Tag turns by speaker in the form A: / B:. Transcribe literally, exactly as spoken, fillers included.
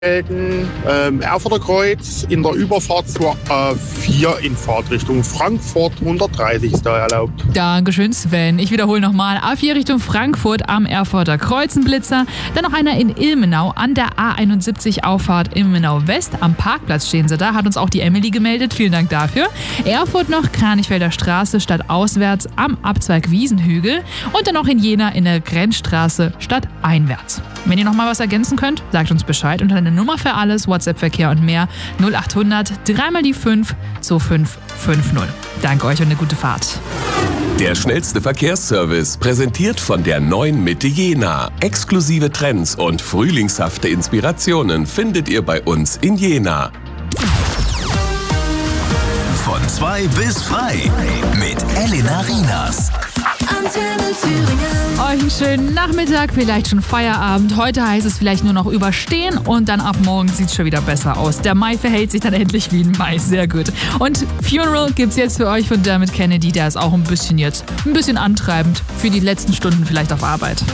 A: Ähm, Erfurter Kreuz in der Überfahrt zur A vier in Fahrtrichtung Frankfurt, hundertdreißig ist da erlaubt.
B: Dankeschön, Sven. Ich wiederhole nochmal. A vier Richtung Frankfurt am Erfurter Kreuz, ein Blitzer. Dann noch einer in Ilmenau an der A einundsiebzig Auffahrt Ilmenau West. Am Parkplatz stehen sie da, hat uns auch die Emily gemeldet. Vielen Dank dafür. Erfurt noch, Kranichfelder Straße stadtauswärts am Abzweig Wiesenhügel. Und dann noch in Jena in der Grenzstraße stadteinwärts. Wenn ihr noch mal was ergänzen könnt, sagt uns Bescheid unter der Nummer für alles, WhatsApp-Verkehr und mehr null achthundert drei mal die fünf zwei fünf fünf null. Danke euch und eine gute Fahrt.
C: Der schnellste Verkehrsservice, präsentiert von der neuen Mitte Jena. Exklusive Trends und frühlingshafte Inspirationen findet ihr bei uns in Jena.
D: Von zwei bis frei mit Elena Rienas.
B: Antenne Thüringen. Euch einen schönen Nachmittag, vielleicht schon Feierabend. Heute heißt es vielleicht nur noch überstehen und dann ab morgen sieht es schon wieder besser aus. Der Mai verhält sich dann endlich wie ein Mai, sehr gut. Und Funeral gibt's jetzt für euch von Dermot Kennedy, der ist auch ein bisschen jetzt, ein bisschen antreibend für die letzten Stunden vielleicht auf Arbeit.